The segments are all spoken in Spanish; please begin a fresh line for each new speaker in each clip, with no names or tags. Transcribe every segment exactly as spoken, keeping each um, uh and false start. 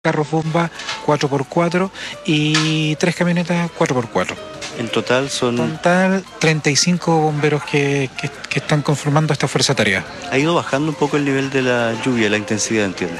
carros bomba cuatro por cuatro y tres camionetas cuatro por cuatro.
En total son...
En total, treinta y cinco bomberos que, que, que están conformando esta fuerza tarea.
¿Ha ido bajando un poco el nivel de la lluvia, la intensidad, entiendo?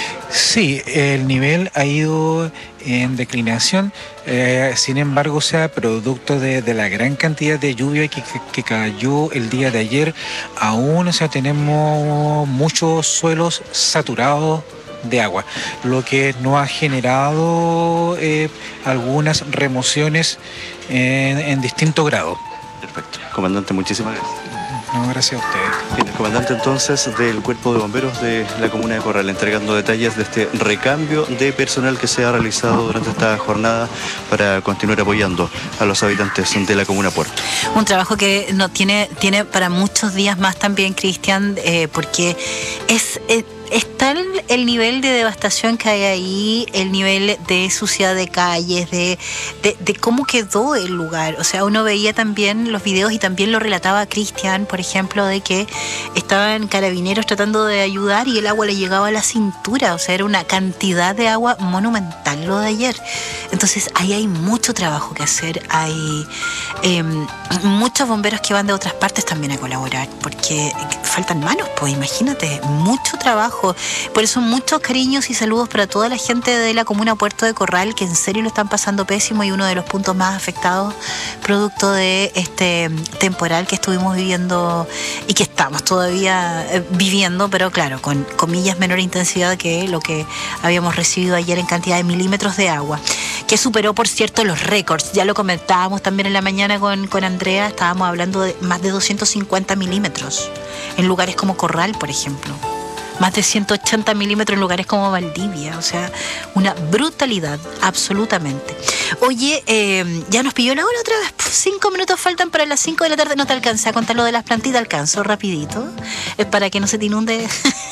Sí, el nivel ha ido en declinación, eh, sin embargo, o sea, producto de, de la gran cantidad de lluvia que, que, que cayó el día de ayer, aún, o sea, tenemos muchos suelos saturados de agua, lo que nos ha generado eh, algunas remociones en, en distintos grados.
Perfecto. Comandante, muchísimas gracias.
No, gracias a ustedes.
Bien, el comandante entonces del Cuerpo de Bomberos de la Comuna de Corral, entregando detalles de este recambio de personal que se ha realizado durante esta jornada para continuar apoyando a los habitantes de la Comuna Puerto.
Un trabajo que no tiene, tiene para muchos días más también, Cristian, eh, porque es... Eh, está el, el nivel de devastación que hay ahí, el nivel de suciedad de calles, de, de, de cómo quedó el lugar. O sea, uno veía también los videos y también lo relataba Cristian, por ejemplo, de que estaban carabineros tratando de ayudar y el agua le llegaba a la cintura. O sea, era una cantidad de agua monumental lo de ayer. Entonces, ahí hay mucho trabajo que hacer. Hay eh, muchos bomberos que van de otras partes también a colaborar, porque faltan manos, pues imagínate, mucho trabajo. Por eso muchos cariños y saludos para toda la gente de la Comuna Puerto de Corral, que en serio lo están pasando pésimo y uno de los puntos más afectados producto de este temporal que estuvimos viviendo y que estamos todavía viviendo, pero claro, con comillas menor intensidad que lo que habíamos recibido ayer en cantidad de milímetros de agua, que superó, por cierto, los récords. Ya lo comentábamos también en la mañana con, con Andrea, estábamos hablando de más de doscientos cincuenta milímetros en lugares como Corral, por ejemplo. Más de ciento ochenta milímetros en lugares como Valdivia. O sea, una brutalidad, absolutamente. Oye, eh, ya nos pilló la hora otra vez. Cinco minutos faltan para las cinco de la tarde. No te alcancé a contar lo de las plantitas, alcanzo rapidito. Es para que no se te inunde.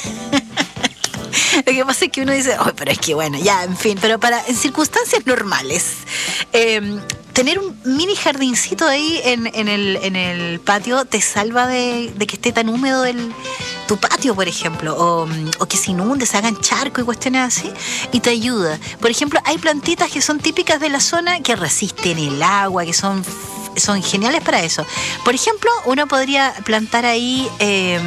Lo que pasa es que uno dice, oh, pero es que bueno, ya, en fin, pero para en circunstancias normales. Eh, Tener un mini jardincito ahí en, en, el, en el patio te salva de, de que esté tan húmedo el, tu patio, por ejemplo, o, o que se inunde, se hagan charcos y cuestiones así, y te ayuda. Por ejemplo, hay plantitas que son típicas de la zona que resisten el agua, que son, son geniales para eso. Por ejemplo, uno podría plantar ahí, eh,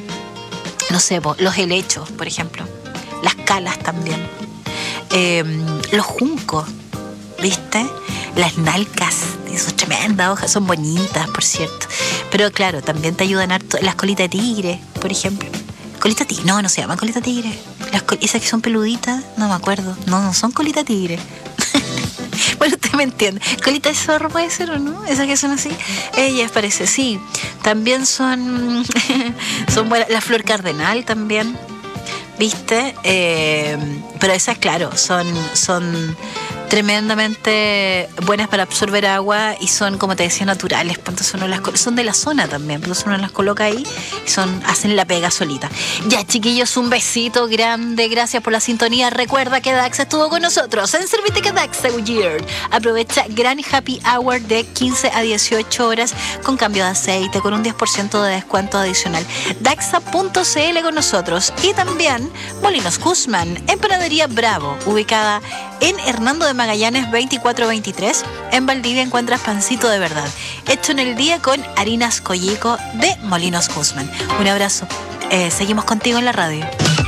no sé, los helechos, por ejemplo, las calas también, eh, los juncos, ¿viste? Las nalcas, esas tremendas hojas, son bonitas, por cierto. Pero claro, también te ayudan harto las colitas de tigre, por ejemplo. ¿Colita tigre? No, no se llaman colita tigre. Las col- esas que son peluditas, no me acuerdo. No, no son colita tigre. Bueno, usted me entiende. ¿Colita de zorro puede ser o no? Esas que son así. Ellas parece, sí. También son, son buenas. La flor cardenal también, ¿viste? Eh, pero esas, claro, son... son tremendamente buenas para absorber agua y son, como te decía, naturales. Entonces uno las, son de la zona también, entonces uno las coloca ahí y son, hacen la pega solita. Ya, chiquillos, un besito grande, gracias por la sintonía. Recuerda que Daxa estuvo con nosotros en Serviteca Daxa Weird. Aprovecha gran happy hour de quince a dieciocho horas con cambio de aceite, con un diez por ciento de descuento adicional. Daxa punto c l con nosotros. Y también Molinos Guzmán en Panadería Bravo, ubicada en Hernando de Magallanes veinticuatro veintitrés. En Valdivia encuentras pancito de verdad, hecho en el día con harinas Collico de Molinos Guzmán. Un abrazo. Eh, seguimos contigo en la radio.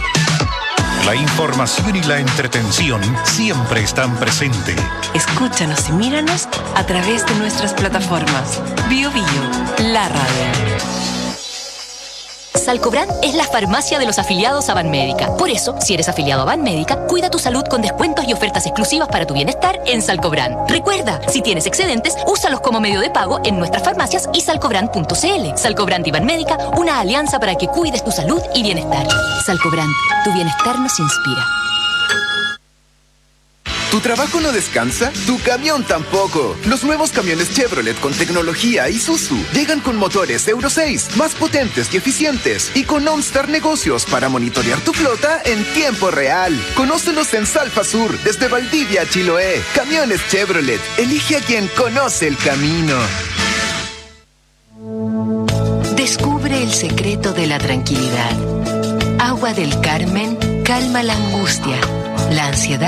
La información y la entretención siempre están presentes.
Escúchanos y míranos a través de nuestras plataformas. Bio Bio, la radio.
Salcobran es la farmacia de los afiliados a Banmédica. Por eso, si eres afiliado a Banmédica, cuida tu salud con descuentos y ofertas exclusivas para tu bienestar en Salcobran. Recuerda, si tienes excedentes, úsalos como medio de pago en nuestras farmacias y salcobran punto c l. Salcobran y Banmédica, una alianza para que cuides tu salud y bienestar. Salcobran, tu bienestar nos inspira.
¿Tu trabajo no descansa? ¡Tu camión tampoco! Los nuevos camiones Chevrolet con tecnología Isuzu llegan con motores Euro seis, más potentes y eficientes, y con OnStar Negocios para monitorear tu flota en tiempo real. Conócelos en Salfa Sur, desde Valdivia a Chiloé. Camiones Chevrolet. Elige a quien conoce el camino.
Descubre el secreto de la tranquilidad. Agua del Carmen calma la angustia, La ansiedad